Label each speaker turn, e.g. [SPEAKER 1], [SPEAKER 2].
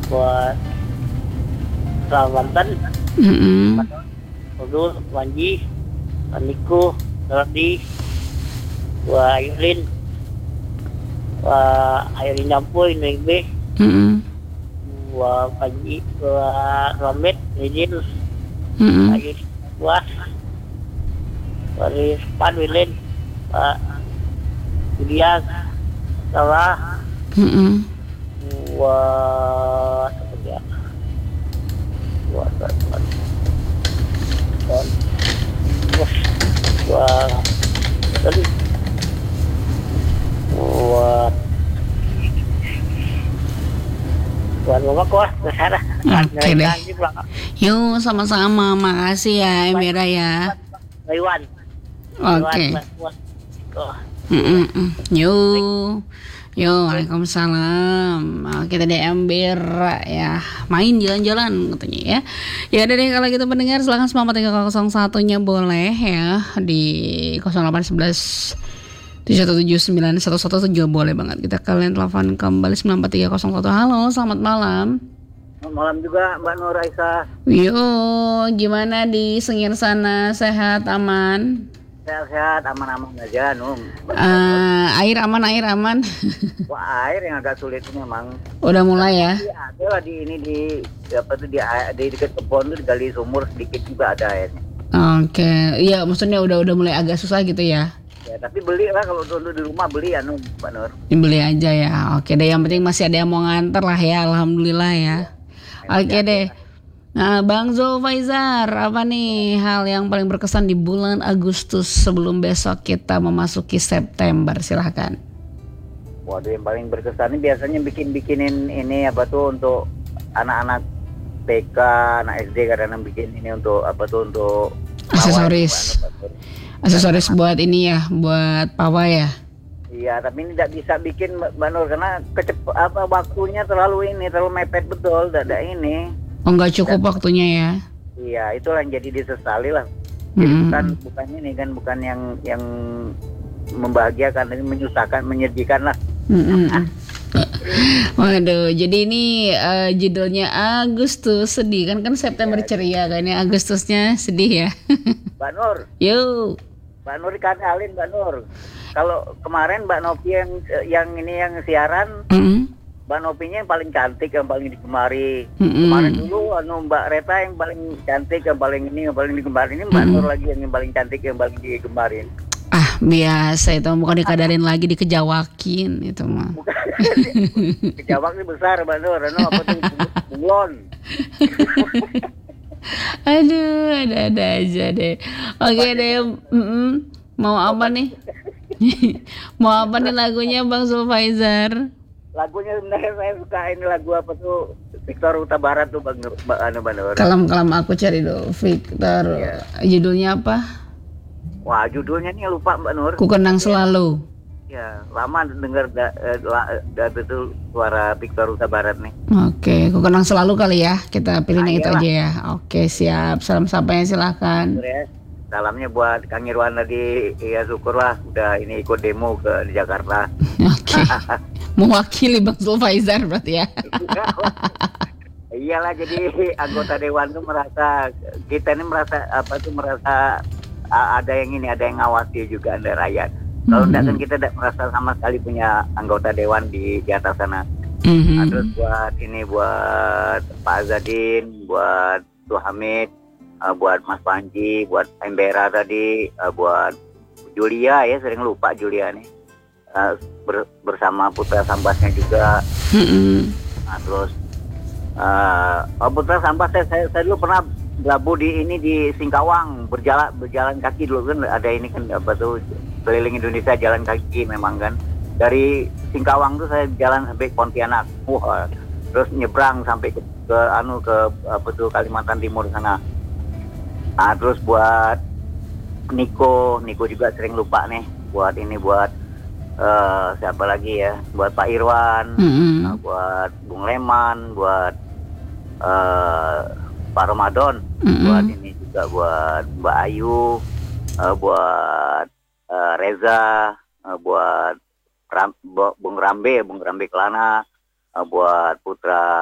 [SPEAKER 1] buat Kalimantan,
[SPEAKER 2] Mm-mm.
[SPEAKER 1] Udul, Wanji, Niko, Rodi, buat Yulin, buat Ayrin Jampuy, Nengbe,
[SPEAKER 2] Mm-mm.
[SPEAKER 1] buat Panji, buat Romet, Lidin,
[SPEAKER 2] Mm-mm.
[SPEAKER 1] Ayu Buas, buat Rizpan, Wilin, buat Julian, Salah,
[SPEAKER 2] Mm-mm.
[SPEAKER 1] buat apa dia? Buat buat tadi buat mama kok Sarah.
[SPEAKER 2] Oke deh.
[SPEAKER 1] Nanti pulang
[SPEAKER 2] Yuk, sama-sama. Makasih ya, Emira ya.
[SPEAKER 1] Taiwan.
[SPEAKER 2] Oke. Mm-mm. Yuk. Yo, waalaikumsalam. Kita DM Bera ya, main jalan-jalan katanya ya. Ya udah deh kalau gitu pendengar, silakan 9301-nya boleh ya di 0811 7179111 juga boleh banget. Kita kalian telepon kembali 94301. Halo, selamat malam.
[SPEAKER 1] Malam juga Mbak Nur Aisyah.
[SPEAKER 2] Yo, gimana di Sengir sana, sehat aman?
[SPEAKER 1] Sehat-sehat, aman-aman aja, Num.
[SPEAKER 2] Air aman.
[SPEAKER 1] Wah, air yang agak sulit memang.
[SPEAKER 2] Udah mulai ya?
[SPEAKER 1] Ada lah di dekat kebun tuh digali sumur sedikit juga ada airnya.
[SPEAKER 2] Oke, iya maksudnya udah mulai agak susah gitu ya?
[SPEAKER 1] Ya, tapi beli lah kalau dulu di rumah beli ya, Num, Mbak Nur.
[SPEAKER 2] Dibeli aja ya. Oke deh, yang penting masih ada yang mau nganter lah ya, alhamdulillah ya. Oke deh. Nah, Bang Zulfaizar, apa nih hal yang paling berkesan di bulan Agustus sebelum besok kita memasuki September? Silahkan.
[SPEAKER 1] Waduh, yang paling berkesan ini biasanya bikinin ini apa tuh untuk anak-anak TK, anak SD kadang bikin ini untuk apa tuh untuk
[SPEAKER 2] aksesoris. Aksesoris buat ini ya, buat pawai ya.
[SPEAKER 1] Iya, tapi ini tidak bisa bikin Mbak Nur karena waktunya terlalu mepet betul, tidak ada ini.
[SPEAKER 2] Oh, nggak cukup waktunya ya?
[SPEAKER 1] Iya, itulah yang jadi disesali lah. Jadi bukan ini kan, bukan yang membahagiakan, ini menyusahkan, menyedihkan lah.
[SPEAKER 2] Waduh, jadi ini judulnya Agustus sedih kan September ceria kan ya, Agustusnya sedih ya.
[SPEAKER 1] Mbak Nur.
[SPEAKER 2] Yuk.
[SPEAKER 1] Mbak Nur dikanalin Mbak Nur. Kalau kemarin Mbak Novi yang siaran. Mbak Novinya yang paling cantik, yang paling digemari. Kemarin dulu Mbak Reta yang paling cantik, yang paling digemari. Ini Mbak Nur lagi yang paling cantik, yang paling digemarin.
[SPEAKER 2] Ah, biasa itu, bukan dikadarin lagi, dikejawakin itu mah.
[SPEAKER 1] Bukan. Kejawak ini besar Mbak Nur, apa tuh bunglon.
[SPEAKER 2] Aduh, ada aja deh. Oke deh, mau apa nih? Mau apa nih lagunya Bang Zulfaizar?
[SPEAKER 1] Lagunya sebenarnya saya suka ini lagu apa tuh Victor Huta Barat tuh Bang Nur.
[SPEAKER 2] Kalam aku cari dulu Victor. Yeah. Judulnya apa?
[SPEAKER 1] Wah, judulnya nih lupa Mbak Nur.
[SPEAKER 2] Ku kenang selalu.
[SPEAKER 1] Ya, lama dengar betul suara Victor Huta Barat nih.
[SPEAKER 2] Oke, ku kenang selalu kali ya. Kita pilih yang itu aja ya. Oke, siap. Salam sapanya silakan.
[SPEAKER 1] Salamnya buat Kang Irwan tadi, ya syukurlah udah ini ikut demo di Jakarta.
[SPEAKER 2] Oke. Mewakili Bang Zulfaizar berarti ya.
[SPEAKER 1] Iyalah, jadi anggota dewan tuh merasa ada yang ngawasi juga ada rakyat. Kalau enggak kan kita tidak merasa sama sekali punya anggota dewan di atas sana. Terus buat Pak Azadin, buat Tuh Hamid, buat Mas Panji, buat Embera tadi, buat Julia ya, sering lupa Julia nih. Bersama Putra Sambasnya juga. Nah, terus Putra Sambas saya dulu pernah gabung di Singkawang, berjalan kaki dulu kan, ada ini kan apa tuh keliling Indonesia jalan kaki memang kan. Dari Singkawang tuh saya jalan sampai Pontianak. Terus nyebrang sampai ke Kalimantan Timur sana. Nah, terus buat Niko juga sering lupa nih. Buat siapa lagi ya? Buat Pak Irwan, buat Bung Leman, buat Pak Ramadan, buat ini juga buat Mbak Ayu, buat Reza, buat Bung Rambe Kelana, buat Putra